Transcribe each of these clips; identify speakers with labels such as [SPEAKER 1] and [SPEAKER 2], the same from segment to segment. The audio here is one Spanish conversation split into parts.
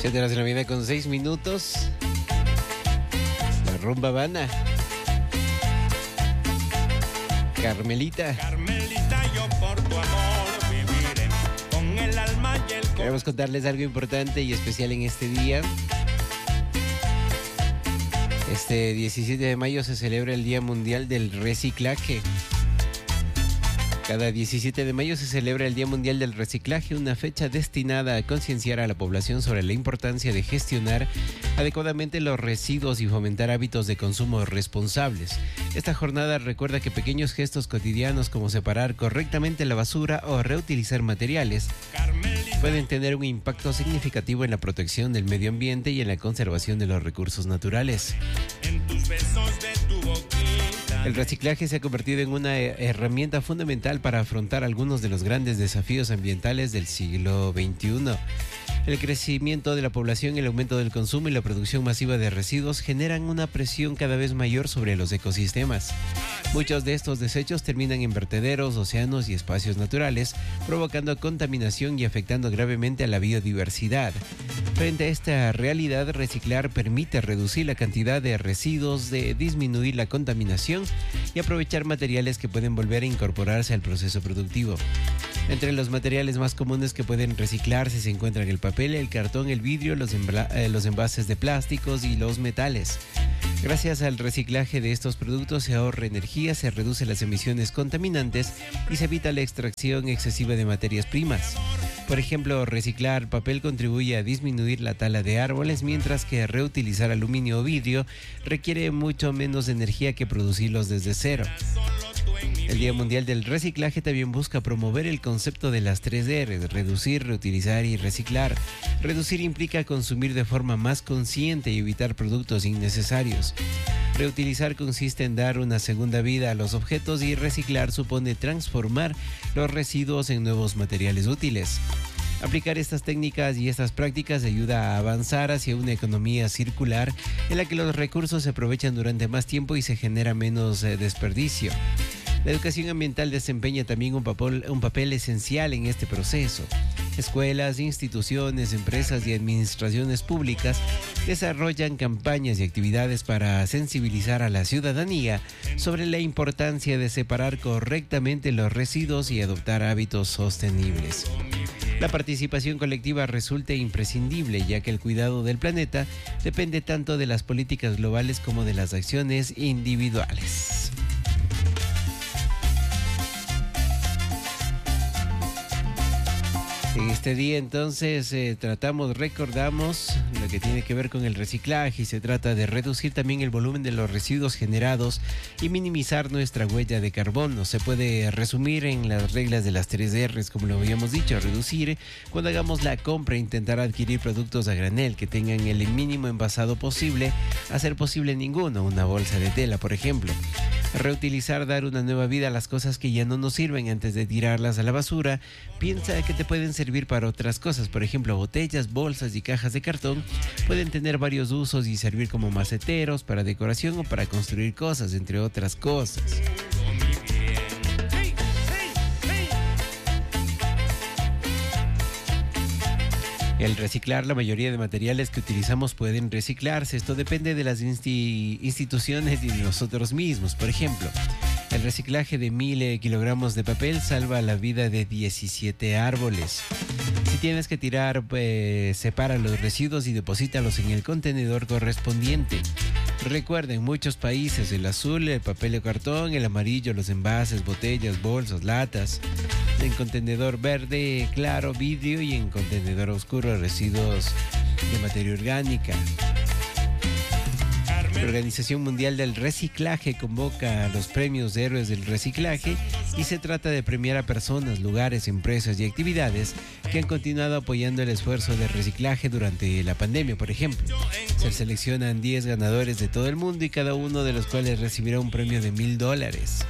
[SPEAKER 1] 7:06 La rumba Habana. Carmelita.
[SPEAKER 2] Carmelita, yo por tu amor viviré con el alma y el corazón.
[SPEAKER 1] Queremos contarles algo importante y especial en este día. Este 17 de mayo se celebra el Día Mundial del Reciclaje. Cada 17 de mayo se celebra el Día Mundial del Reciclaje, una fecha destinada a concienciar a la población sobre la importancia de gestionar adecuadamente los residuos y fomentar hábitos de consumo responsables. Esta jornada recuerda que pequeños gestos cotidianos como separar correctamente la basura o reutilizar materiales pueden tener un impacto significativo en la protección del medio ambiente y en la conservación de los recursos naturales.
[SPEAKER 2] En tus besos de tu boquita.
[SPEAKER 1] El reciclaje se ha convertido en una herramienta fundamental para afrontar algunos de los grandes desafíos ambientales del siglo XXI. El crecimiento de la población, el aumento del consumo y la producción masiva de residuos generan una presión cada vez mayor sobre los ecosistemas. Muchos de estos desechos terminan en vertederos, océanos y espacios naturales, provocando contaminación y afectando gravemente a la biodiversidad. Frente a esta realidad, reciclar permite reducir la cantidad de residuos, disminuir la contaminación y aprovechar materiales que pueden volver a incorporarse al proceso productivo. Entre los materiales más comunes que pueden reciclarse se encuentran el papel, el cartón, el vidrio, los envases de plásticos y los metales. Gracias al reciclaje de estos productos se ahorra energía, se reducen las emisiones contaminantes y se evita la extracción excesiva de materias primas. Por ejemplo, reciclar papel contribuye a disminuir la tala de árboles, mientras que reutilizar aluminio o vidrio requiere mucho menos energía que producirlos desde cero. El Día Mundial del Reciclaje también busca promover el concepto de las 3 R, reducir, reutilizar y reciclar. Reducir implica consumir de forma más consciente y evitar productos innecesarios. Reutilizar consiste en dar una segunda vida a los objetos y reciclar supone transformar los residuos en nuevos materiales útiles. Aplicar estas técnicas y estas prácticas ayuda a avanzar hacia una economía circular en la que los recursos se aprovechan durante más tiempo y se genera menos desperdicio. La educación ambiental desempeña también un papel esencial en este proceso. Escuelas, instituciones, empresas y administraciones públicas desarrollan campañas y actividades para sensibilizar a la ciudadanía sobre la importancia de separar correctamente los residuos y adoptar hábitos sostenibles. La participación colectiva resulta imprescindible, ya que el cuidado del planeta depende tanto de las políticas globales como de las acciones individuales. En este día entonces recordamos lo que tiene que ver con el reciclaje y se trata de reducir también el volumen de los residuos generados y minimizar nuestra huella de carbono. Se puede resumir en las reglas de las 3 R's, como lo habíamos dicho: reducir cuando hagamos la compra, intentar adquirir productos a granel que tengan el mínimo envasado posible, hacer posible ninguno, una bolsa de tela por ejemplo. Reutilizar, dar una nueva vida a las cosas que ya no nos sirven antes de tirarlas a la basura. Piensa que te pueden servir para otras cosas, por ejemplo, botellas, bolsas y cajas de cartón pueden tener varios usos y servir como maceteros, para decoración o para construir cosas, entre otras cosas. El reciclar, la mayoría de materiales que utilizamos pueden reciclarse. Esto depende de las instituciones y de nosotros mismos. Por ejemplo, el reciclaje de 1000 kilogramos de papel salva la vida de 17 árboles. Si tienes que tirar, separa los residuos y deposítalos en el contenedor correspondiente. Recuerda, en muchos países el azul, el papel de cartón, el amarillo, los envases, botellas, bolsas, latas. En contenedor verde claro, vidrio, y en contenedor oscuro, residuos de materia orgánica. La Organización Mundial del Reciclaje convoca a los premios de héroes del reciclaje y se trata de premiar a personas, lugares, empresas y actividades que han continuado apoyando el esfuerzo de reciclaje durante la pandemia. Por ejemplo, se seleccionan 10 ganadores de todo el mundo y cada uno de los cuales recibirá un premio de $1000.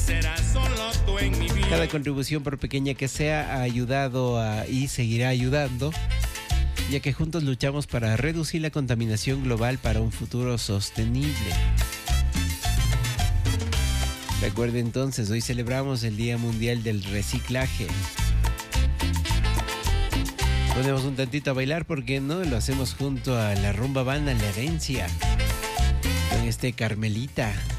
[SPEAKER 1] Cada contribución, por pequeña que sea, ha ayudado y seguirá ayudando, ya que juntos luchamos para reducir la contaminación global para un futuro sostenible. Recuerde entonces, hoy celebramos el Día Mundial del Reciclaje. Ponemos un tantito a bailar, porque no lo hacemos junto a la rumba banda La Herencia con Carmelita.